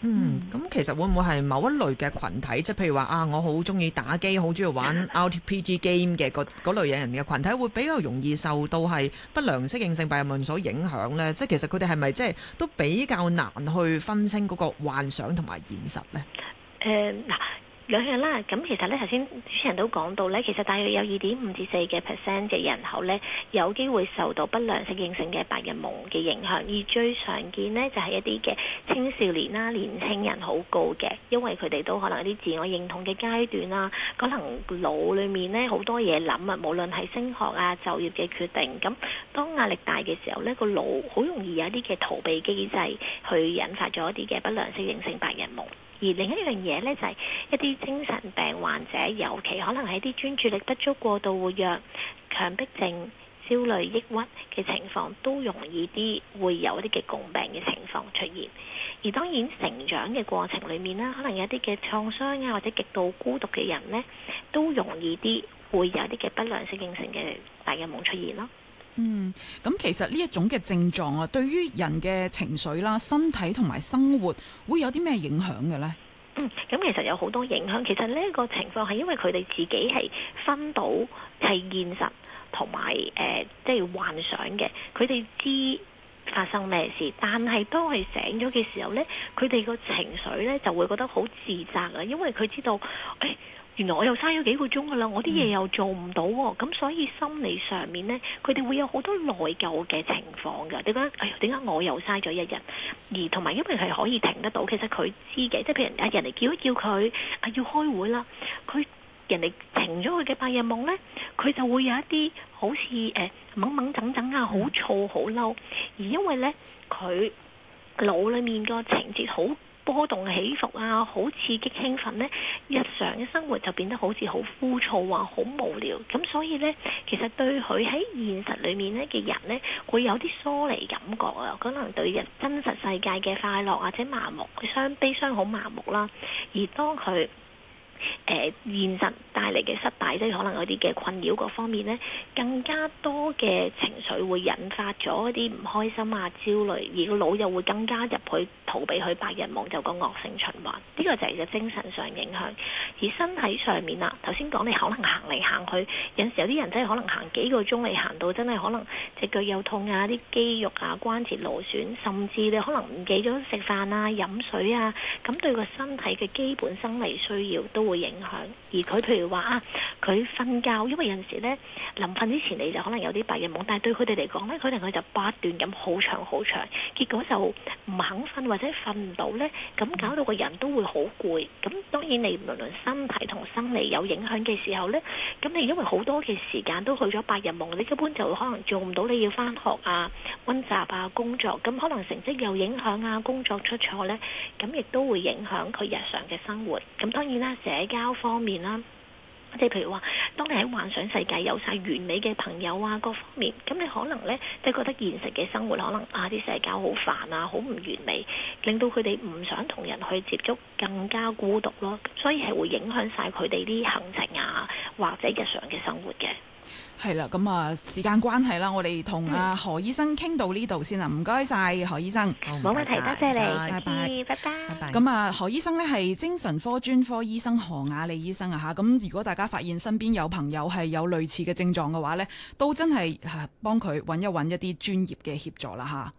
咁其實會唔會係某一類嘅群體，即係譬如話啊，我好中意打機，好中意玩 RPG game 嘅嗰類人嘅群體，會比較容易受到係不良適應性白日夢所影響呢？即係其實佢哋係咪即係都比較難去分清嗰個幻想同埋現實呢？ 嗱。兩樣啦，咁其實咧頭先主持人都講到咧，其實大約有2.5至4% 嘅人口咧有機會受到不良適應性嘅白日夢嘅影響，而最常見呢，就係一啲嘅青少年啦、年輕人好高嘅，因為佢哋都可能有啲自我認同嘅階段啦，可能腦裡面呢好多嘢諗啊，無論係升學啊、就業嘅決定，咁當壓力大嘅時候呢，個腦好容易有一啲嘅逃避機制，去引發咗一啲嘅不良適應性白日夢。而另一樣嘢呢，就係一啲精神病患者，尤其可能係啲專注力不足、過度活躍、強迫症、焦慮、抑鬱嘅情況，都容易啲會有一啲嘅共病嘅情況出現。而當然成長嘅過程裏面啦，可能有一啲嘅創傷啊，或者極度孤獨嘅人呢，都容易啲會有一啲嘅不良適應性嘅白日夢出現咯。 咁其實呢一種嘅症狀啊，對於人嘅情緒啦、身體同埋生活會有啲咩影響嘅呢？ 咁其實有好多影響。其實呢個情況係因為佢哋自己係分到係現實同埋即係幻想嘅，佢哋知發生咩事，但係當佢醒咗嘅時候呢，佢哋個情緒呢就會覺得好自責啊，因為佢知道原來我又嘥咗幾個鐘噶啦，我啲嘢又做唔到喎，咁所以心理上面呢，佢哋會有好多內疚嘅情況㗎。點解我又嘥咗一日？而同埋因為係可以停得到，其實佢知嘅，即係譬如人哋叫一叫佢要開會啦，人哋停咗佢嘅白日夢呢，佢就會有一啲好似懵懵整整啊，好燥好嬲，而因為呢，佢腦裡面個情節好波動起伏啊，好刺激興奮呢，日常嘅生活就變得好似好枯燥啊，好無聊。咁所以呢，其實對佢喺現實裏面呢嘅人呢，會有啲疏離感覺啊，可能對人真實世界嘅快樂或者麻木，悲傷好麻木啦。而當佢現實帶嚟嘅失敗，即係可能有啲嘅困擾嗰方面呢，更加多嘅情緒會引發咗一啲唔開心啊、焦慮，而個腦又會更加入去逃避去白日夢，就個惡性循環。呢個就係個精神上影響。而身體上面啊，頭先講你可能行嚟行去，有時有啲人真係可能行幾個鐘，你行到真係可能隻腳又痛啊，啲肌肉啊、關節勞損，甚至你可能唔記咗食飯啊、飲水啊，咁對個身體嘅基本生理需要都會影響。而佢譬如話佢瞓覺，因為有陣時呢臨瞓之前你就可能有啲白日夢，但係對佢哋嚟講呢，佢哋就不斷咁好長好長，結果就唔肯瞓或者瞓唔到呢，咁搞到個人都會好攰。咁當然你無論身體同生理有影響嘅時候呢，咁你因為好多嘅時間都去咗白日夢，你根本就可能做唔到你要返學啊、溫習啊、工作，咁可能成績又影響啊，工作出錯呢，咁亦都會影響佢日常嘅生活。咁當然啦，社交方面啦，即係譬如話，當你喺幻想世界有晒完美嘅朋友啊，各方面，咁你可能呢，即係覺得現實嘅生活可能啲社交好煩啊，好唔完美，令到佢哋唔想同人去接觸，更加孤獨咯。所以係會影響晒佢哋啲行程啊，或者日常嘅生活嘅。 係啦，咁時間關係啦，我哋同何醫生傾到呢度先啦，唔該晒何醫生。 冇問題，多謝你， 拜拜， 拜拜。 咁何醫生呢係精神科專科醫生何雅莉醫生啊吓，咁如果大家發現身邊有朋友係有類似嘅症狀嘅話呢，都真係幫佢揾一啲專業嘅協助啦吓。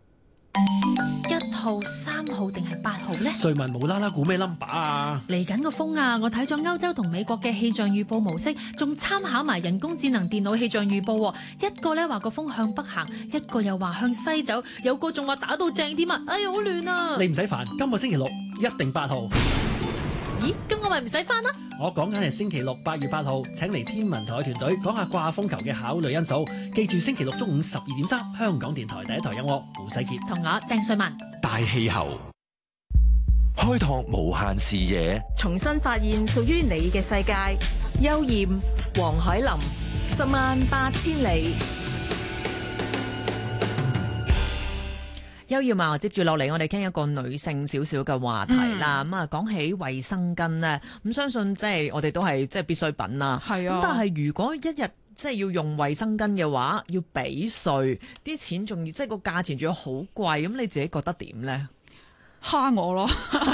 1號、3號定係8號呢？ 瑞文無啦啦估咩 number 啊？ 嚟緊個風啊！我睇咗歐洲同美國嘅氣象預報模式，仲參考埋人工智能電腦氣象預報。一個呢話個風向北行，一個又話向西走，有個仲話打到正添啊！哎呀，好亂啊！ 你唔使煩，今個星期六一定8號。 咦？咁我咪唔使返啦？ 我講緊係星期六8月8號，請嚟天文台團隊講下掛風球嘅考慮因素。記住星期六中午12.3，香港電台第一台有我胡世傑同我鄭瑞文。 大氣候，開拓無限視野， 重新發現屬於你嘅世界。邱艷、黃海琳，108000里。 邱耀嘛，接住落嚟，我哋傾一個女性少少嘅話題啦。咁講起衛生巾呢，咁相信即係我哋都係即係必需品啦。 係啊。 咁但係如果一日即係要用衛生巾嘅話，要俾稅，啲錢仲要即係個價錢仲要好貴，咁你自己覺得點呢？ 蝦我咯。